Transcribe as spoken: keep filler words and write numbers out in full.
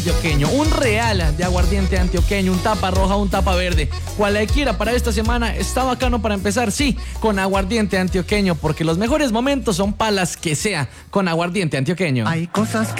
antioqueño, un real de aguardiente antioqueño, un tapa roja, un tapa verde, cualquiera para esta semana está bacano para empezar, sí, con aguardiente antioqueño, porque los mejores momentos son palas que sea con aguardiente antioqueño. Hay cosas que